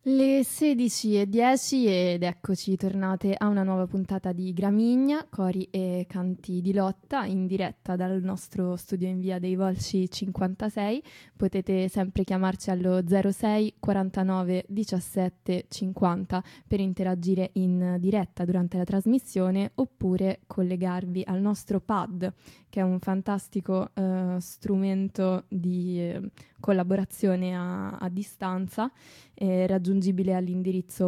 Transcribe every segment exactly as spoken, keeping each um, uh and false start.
Le sedici e dieci ed eccoci tornate a una nuova puntata di Gramigna, Cori e Canti di Lotta, in diretta dal nostro studio in via dei Volsci cinquantasei. Potete sempre chiamarci allo zero sei quarantanove diciassette cinquanta per interagire in diretta durante la trasmissione, oppure collegarvi al nostro pad, che è un fantastico uh, strumento di eh, collaborazione a, a distanza, eh, raggiungibile all'indirizzo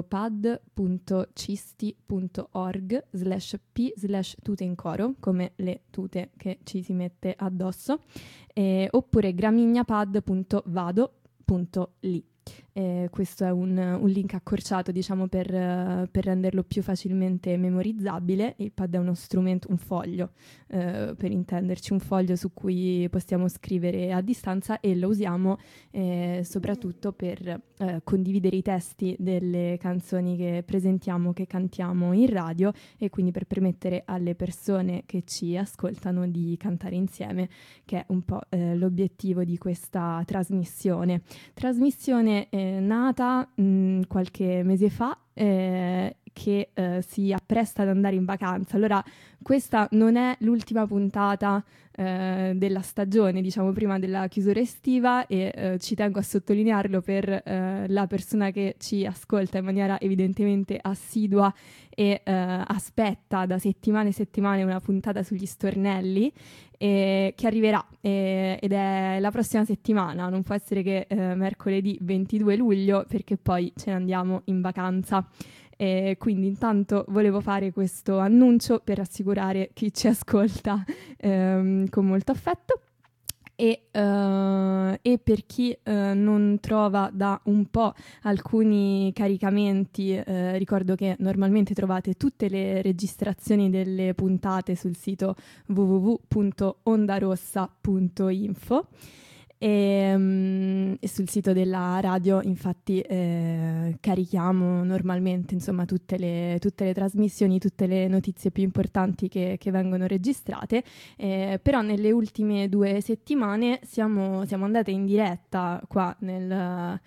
pad.cisti.org slash p slash tute in coro, come le tute che ci si mette addosso, eh, oppure gramignapad punto vado punto li. Eh, questo è un, un link accorciato, diciamo, per, uh, per renderlo più facilmente memorizzabile. Il pad è uno strumento, un foglio, uh, per intenderci, un foglio su cui possiamo scrivere a distanza, e lo usiamo eh, soprattutto per uh, condividere i testi delle canzoni che presentiamo, che cantiamo in radio, e quindi per permettere alle persone che ci ascoltano di cantare insieme, che è un po' eh, l'obiettivo di questa trasmissione. Trasmissione eh, nata mh, qualche mese fa, eh, che eh, si appresta ad andare in vacanza. Allora, questa non è l'ultima puntata eh, della stagione, diciamo, prima della chiusura estiva, e eh, ci tengo a sottolinearlo per eh, la persona che ci ascolta in maniera evidentemente assidua e eh, aspetta da settimane e settimane una puntata sugli stornelli, eh, che arriverà eh, ed è la prossima settimana. Non può essere che eh, mercoledì ventidue luglio, perché poi ce ne andiamo in vacanza. E quindi intanto volevo fare questo annuncio per rassicurare chi ci ascolta ehm, con molto affetto. E, uh, e per chi uh, non trova da un po' alcuni caricamenti, uh, ricordo che normalmente trovate tutte le registrazioni delle puntate sul sito w w w punto ondarossa punto info. E, um, e sul sito della radio infatti eh, carichiamo normalmente, insomma, tutte le, tutte le trasmissioni, tutte le notizie più importanti che, che vengono registrate, eh, però nelle ultime due settimane siamo, siamo andate in diretta qua nel,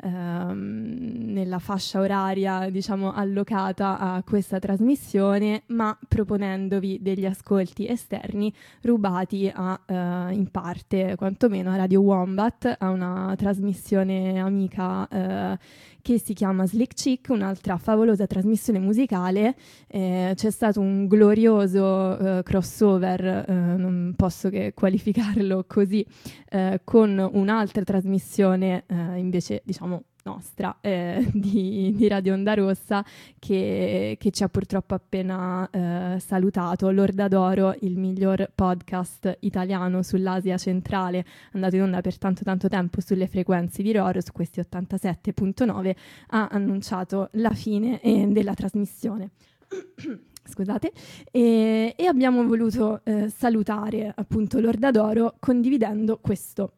ehm, nella fascia oraria, diciamo, allocata a questa trasmissione, ma proponendovi degli ascolti esterni rubati a, eh, in parte, quantomeno, a Radio Wombat, a una trasmissione amica eh, che si chiama Slick Chick, un'altra favolosa trasmissione musicale. Eh, c'è stato un glorioso eh, crossover, eh, non posso che qualificarlo così, eh, con un'altra trasmissione eh, invece, diciamo, nostra, eh, di, di Radio Onda Rossa, che, che ci ha purtroppo appena eh, salutato. L'Orda d'Oro, il miglior podcast italiano sull'Asia centrale, andato in onda per tanto tanto tempo sulle frequenze di Roro, su questi ottantasette virgola nove, ha annunciato la fine eh, della trasmissione. Scusate, e, e abbiamo voluto eh, salutare appunto l'Orda d'Oro condividendo questo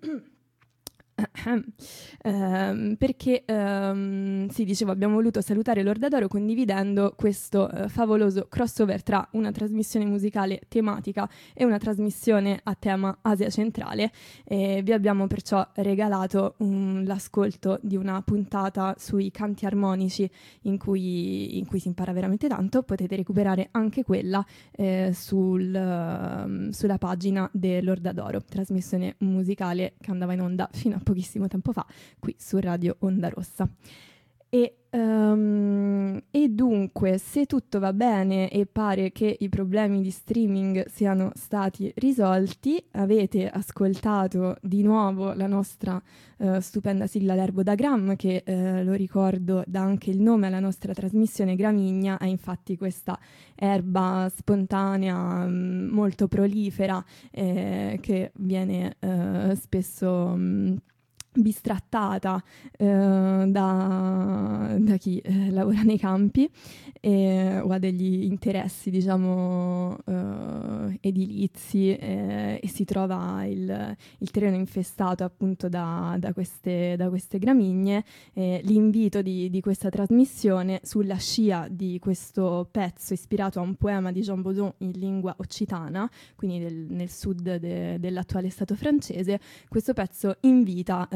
Um, perché um, sì, dicevo, abbiamo voluto salutare l'Orda d'Oro condividendo questo uh, favoloso crossover tra una trasmissione musicale tematica e una trasmissione a tema Asia centrale, e vi abbiamo perciò regalato um, l'ascolto di una puntata sui canti armonici in cui, in cui si impara veramente tanto. Potete recuperare anche quella eh, sul, uh, sulla pagina dell'Orda d'Oro, trasmissione musicale che andava in onda fino a pochissimo tempo fa qui su Radio Onda Rossa. E, um, e dunque, se tutto va bene e pare che i problemi di streaming siano stati risolti, avete ascoltato di nuovo la nostra uh, stupenda sigla L'Erbo da Gram, che uh, lo ricordo dà anche il nome alla nostra trasmissione Gramigna. È infatti questa erba spontanea, um, molto prolifera, eh, che viene uh, spesso um, bistrattata eh, da, da chi eh, lavora nei campi eh, o ha degli interessi, diciamo, eh, edilizi, eh, e si trova il, il terreno infestato appunto da, da, queste, da queste gramigne. Eh, l'invito di, di questa trasmissione, sulla scia di questo pezzo ispirato a un poema di Jean Baudon in lingua occitana, quindi del, nel sud de, dell'attuale stato francese, questo pezzo invita eh,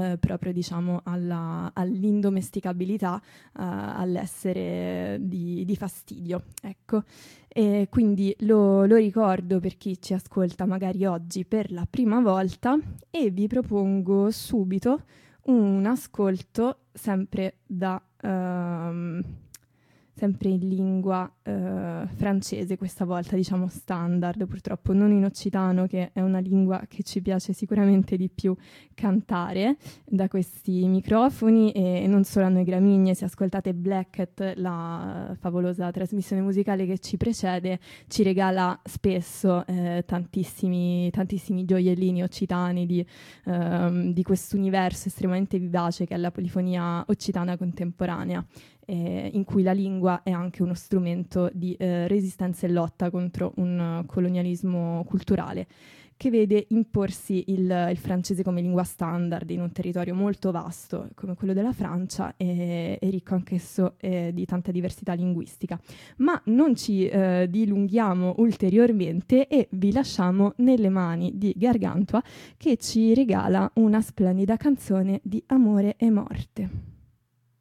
eh, proprio diciamo alla, all'indomesticabilità, uh, all'essere di, di fastidio, ecco. E quindi lo, lo ricordo per chi ci ascolta magari oggi per la prima volta e vi propongo subito un ascolto sempre da um, sempre in lingua uh, francese, questa volta diciamo standard, purtroppo non in occitano, che è una lingua che ci piace sicuramente di più cantare da questi microfoni. E non solo a noi Gramigne, se ascoltate Blackett, la favolosa trasmissione musicale che ci precede, ci regala spesso eh, tantissimi, tantissimi gioiellini occitani di, um, di questo universo estremamente vivace che è la polifonia occitana contemporanea, Eh, in cui la lingua è anche uno strumento di eh, resistenza e lotta contro un uh, colonialismo culturale che vede imporsi il, il francese come lingua standard in un territorio molto vasto come quello della Francia e, e ricco anch'esso eh, di tanta diversità linguistica. Ma non ci eh, dilunghiamo ulteriormente e vi lasciamo nelle mani di Gargantua, che ci regala una splendida canzone di amore e morte.